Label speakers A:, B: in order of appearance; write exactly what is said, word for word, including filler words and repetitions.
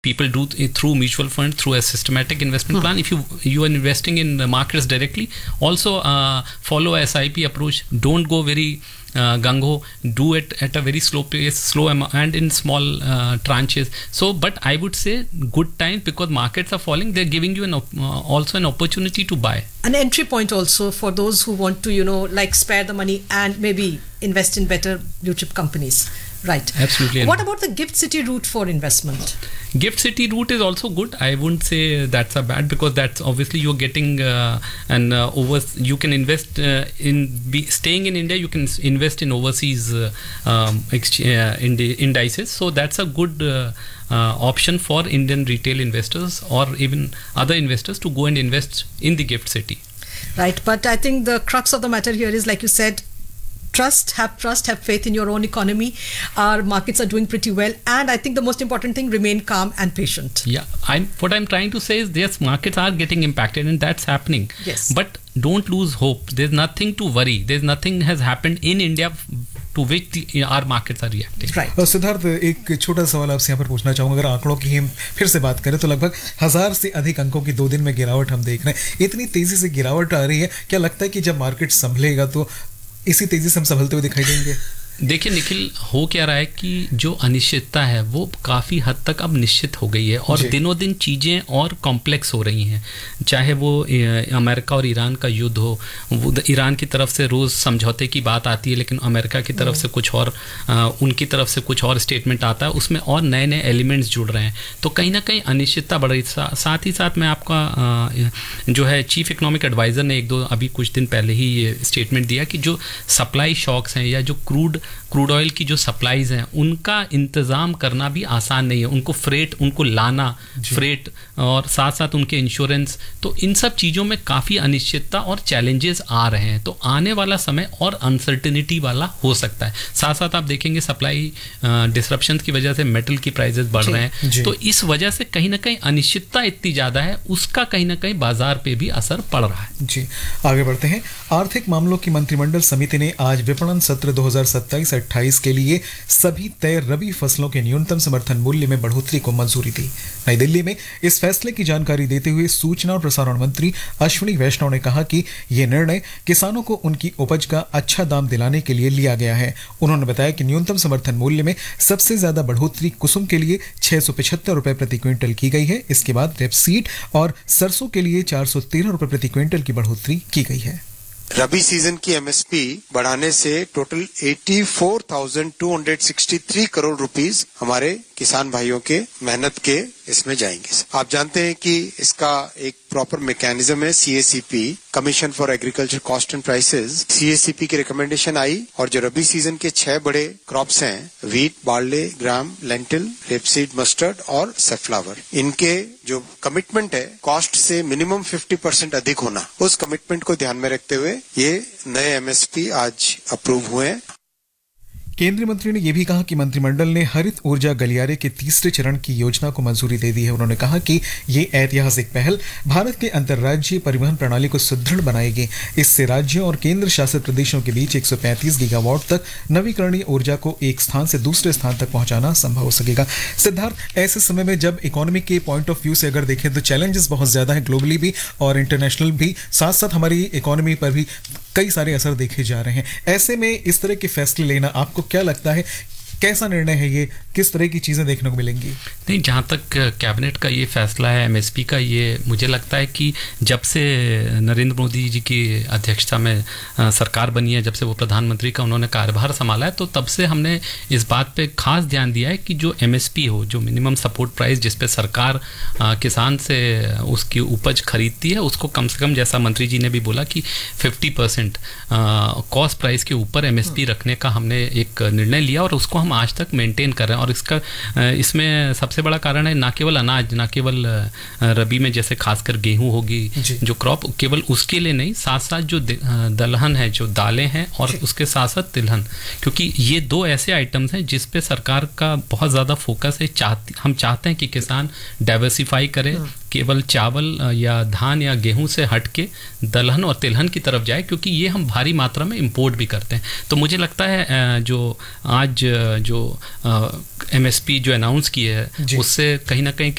A: people do th- through mutual fund, through a systematic investment
B: Hmm.
A: plan. If you you are investing in the markets directly, also uh, follow S I P approach. Don't go very uh, gung ho. Do it at a very slow pace, slow am- and in small uh, tranches. So, but I would say good times, because markets are falling. They're giving you an op- uh, also an opportunity to buy.
B: An entry point also for those who want to, you know, like spare the money and maybe invest in better blue chip companies. Right.
A: Absolutely.
B: What about the Gift City route for investment?
A: Gift City route is also good. I wouldn't say that's a bad, because that's obviously you're getting uh, an uh, over. You can invest uh, in be, staying in India. You can s- invest in overseas uh, um, ex- uh, indi- indices. So that's a good uh, uh, option for Indian retail investors or even other investors to go and invest in the Gift City.
B: Right. But I think the crux of the matter here is, like you said, trust, have trust, have faith in your own economy. Our markets are doing pretty well, and I think the most important thing, remain calm and patient.
A: Yeah, I'm what I'm trying to say is yes, markets are getting impacted, and that's happening.
B: Yes.
A: But don't lose hope. There's nothing to worry. There's nothing has happened in India to which the, our markets are reacting.
B: Right.
C: और सिद्धार्थ, एक छोटा सवाल आपसे यहाँ पर पूछना चाहूंगा। अगर आंकड़ों की हम फिर से बात करें तो लगभग हजार से अधिक अंकों की दो दिन में गिरावट हम देख रहे हैं। इतनी तेजी से गिरावट आ रही है, क्या लगता है कि जब मार्केट संभलेगा तो इसी तेजी से हम संभलते हुए दिखाई देंगे?
A: देखिए निखिल, हो क्या रहा है कि जो अनिश्चितता है वो काफ़ी हद तक अब निश्चित हो गई है, और
C: जी।
A: दिनों दिन चीज़ें और कॉम्प्लेक्स हो रही हैं। चाहे वो ए, अमेरिका और ईरान का युद्ध हो, वो द- ईरान की तरफ से रोज़ समझौते की बात आती है, लेकिन अमेरिका की तरफ से कुछ और आ, उनकी तरफ से कुछ और स्टेटमेंट आता है, उसमें और नए नए एलिमेंट्स जुड़ रहे हैं। तो कहीं ना कहीं अनिश्चितता बढ़ रही। सा, साथ ही साथ मैं आपका आ, जो है चीफ इकोनॉमिक एडवाइज़र ने एक दो अभी कुछ दिन पहले ही ये स्टेटमेंट दिया कि जो सप्लाई शॉक्स हैं या जो क्रूड क्रूड ऑयल की जो सप्लाईज हैं उनका इंतज़ाम करना भी आसान नहीं है। उनको फ्रेट, उनको लाना, फ्रेट और साथ साथ उनके इंश्योरेंस, तो इन सब चीज़ों में काफ़ी अनिश्चितता और चैलेंजेस आ रहे हैं। तो आने वाला समय और अनसर्टिनिटी वाला हो सकता है। साथ साथ आप देखेंगे सप्लाई डिसरप्शन की वजह से मेटल की प्राइजेस बढ़
C: जी,
A: रहे
C: जी।
A: हैं। तो इस वजह से कहीं ना कहीं अनिश्चितता इतनी ज़्यादा है, उसका कहीं ना कहीं बाजार पे भी असर पड़ रहा है।
C: जी, आगे बढ़ते हैं। आर्थिक मामलों की मंत्रिमंडल समिति ने आज विपणन सत्र दो हज़ार सत्ताईस अट्ठाईस के लिए सभी तय रबी फसलों के न्यूनतम समर्थन मूल्य में बढ़ोतरी को मंजूरी दी। नई दिल्ली में इस फैसले की जानकारी देते हुए सूचना और प्रसारण मंत्री अश्विनी वैष्णव ने कहा कि यह निर्णय किसानों को उनकी उपज का अच्छा दाम दिलाने के लिए लिया गया है। उन्होंने बताया कि न्यूनतम समर्थन मूल्य में सबसे ज्यादा बढ़ोतरी कुसुम के लिए छह सौ पचहत्तर रुपए प्रति क्विंटल की गई है। इसके बाद रेपसीड और सरसों के लिए चार सौ तेरह रुपए प्रति क्विंटल की बढ़ोतरी की गई है।
D: रबी सीजन की एमएसपी बढ़ाने से टोटल चौरासी हज़ार दो सौ तिरसठ करोड़ रुपीस हमारे किसान भाइयों के मेहनत के इसमें जाएंगे। आप जानते हैं कि इसका एक प्रॉपर मैकेनिज्म है, CACP, commission for agriculture cost and prices. CACP की रिकमेंडेशन आई और जो रबी सीजन के छह बड़े क्रॉप्स हैं, वीट, बार्ले, ग्राम, लेंटिल, रेपसीड, मस्टर्ड और सनफ्लावर, इनके जो कमिटमेंट है कॉस्ट से मिनिमम पचास परसेंट अधिक होना, उस कमिटमेंट को ध्यान में रखते हुए ये नए एमएसपी आज अप्रूव हुए हैं।
C: केंद्रीय मंत्री ने यह भी कहा कि मंत्रिमंडल ने हरित ऊर्जा गलियारे के तीसरे चरण की योजना को मंजूरी दे दी है। उन्होंने कहा कि ये ऐतिहासिक पहल भारत के अंतर्राज्यीय परिवहन प्रणाली को सुदृढ़ बनाएगी। इससे राज्यों और केंद्र शासित प्रदेशों के बीच एक सौ पैंतीस गीगावाट तक नवीकरणीय ऊर्जा को एक स्थान से दूसरे स्थान तक पहुंचाना संभव हो सकेगा। सिद्धार्थ, ऐसे समय में जब इकोनॉमी के पॉइंट ऑफ व्यू से अगर देखें तो चैलेंजेस बहुत ज्यादा है, ग्लोबली भी और इंटरनेशनल भी, साथ साथ हमारी इकोनॉमी पर भी कई सारे असर देखे जा रहे हैं। ऐसे में इस तरह के फैसले लेना आपको क्या लगता है, कैसा निर्णय है ये, किस तरह की चीज़ें देखने को मिलेंगी?
A: नहीं, जहाँ तक कैबिनेट का ये फैसला है एमएसपी का, ये मुझे लगता है कि जब से नरेंद्र मोदी जी की अध्यक्षता में सरकार बनी है, जब से वो प्रधानमंत्री का उन्होंने कार्यभार संभाला है, तो तब से हमने इस बात पे खास ध्यान दिया है कि जो एमएसपी हो, जो मिनिमम सपोर्ट प्राइस जिस पे सरकार आ, किसान से उसकी उपज खरीदती है, उसको कम से कम, जैसा मंत्री जी ने भी बोला कि पचास परसेंट कॉस्ट प्राइस के ऊपर एमएसपी रखने का हमने एक निर्णय लिया और उसको हम आज तक मेंटेन कर रहे हैं। और इसका इसमें सबसे बड़ा कारण है ना केवल अनाज, ना केवल रबी में जैसे खासकर गेहूं होगी जो क्रॉप, केवल उसके लिए नहीं, साथ साथ जो दलहन है, जो दालें हैं, और उसके साथ साथ तिलहन, क्योंकि ये दो ऐसे आइटम्स हैं जिस पे सरकार का बहुत ज़्यादा फोकस है। चाहती हम चाहते हैं कि किसान डाइवर्सिफाई करे, केवल चावल या धान या गेहूं से हट के दलहन और तिलहन की तरफ जाए, क्योंकि ये हम भारी मात्रा में इंपोर्ट भी करते हैं। तो मुझे लगता है जो आज जो एमएसपी जो अनाउंस की है, उससे कहीं ना कहीं